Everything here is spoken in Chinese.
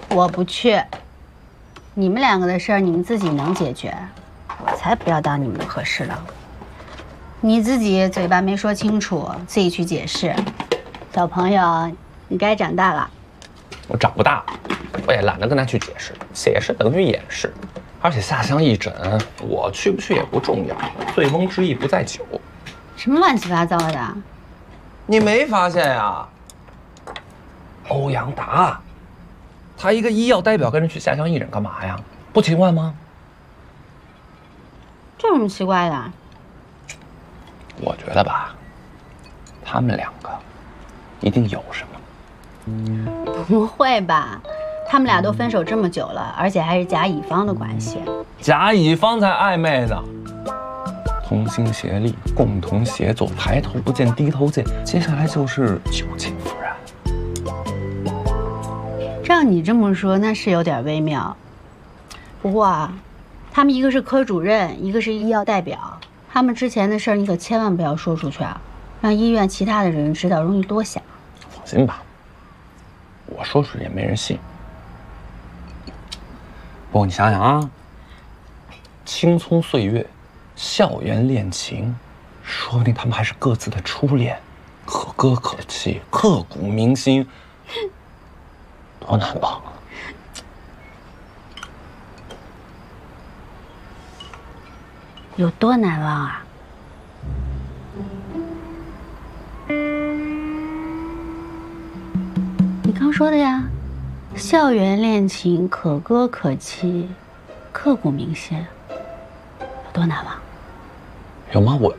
我不去。你们两个的事儿你们自己能解决，我才不要当你们的和事佬。你自己嘴巴没说清楚，自己去解释。小朋友，你该长大了。 我长不大，我也懒得跟他去解释，解释等于掩饰。而且下乡义诊，我去不去也不重要，醉翁之意不在酒。 什么乱七八糟的？ 你没发现呀？欧阳达，他一个医药代表跟着去下乡义诊干嘛呀？不奇怪吗？ 这有什么奇怪的？ 我觉得吧，他们两个一定有什么。 不会吧？他们俩都分手这么久了，而且还是甲乙方的关系。 甲乙方才暧昧呢。同心协力，共同协作，抬头不见低头见，接下来就是旧情复燃。 照你这么说，那是有点微妙。不过啊，他们一个是科主任，一个是医药代表，他们之前的事儿你可千万不要说出去啊，让医院其他的人知道容易多想。 放心吧，我说出去也没人信。不过你想想啊，青葱岁月，校园恋情，说不定他们还是各自的初恋，可歌可泣，刻骨铭心，多难忘啊！ 有多难忘啊？你刚说的呀，校园恋情可歌可泣，刻骨铭心，有多难忘？ 有吗？